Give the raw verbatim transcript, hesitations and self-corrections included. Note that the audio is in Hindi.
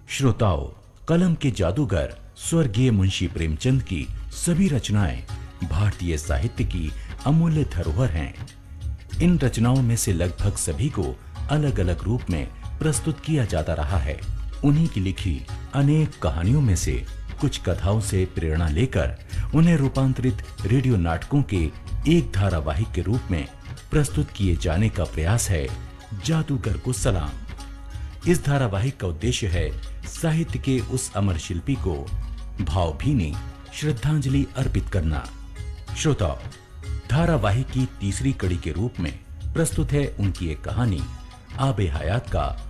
श्रोताओं, कलम के जादूगर स्वर्गीय मुंशी प्रेमचंद की सभी रचनाएं भारतीय साहित्य की अमूल्य धरोहर हैं। इन रचनाओं में से लगभग सभी को अलग अलग रूप में प्रस्तुत किया जाता रहा है। उन्हीं की लिखी अनेक कहानियों में से कुछ कथाओं से प्रेरणा लेकर उन्हें रूपांतरित रेडियो नाटकों के एक धारावाहिक के रूप में प्रस्तुत किए जाने का प्रयास है जादूगर को सलाम। इस धारावाहिक का उद्देश्य है साहित्य के उस अमर शिल्पी को भावभीनी श्रद्धांजलि अर्पित करना। श्रोताओ, धारावाहिक की तीसरी कड़ी के रूप में प्रस्तुत है उनकी एक कहानी आबे हयात का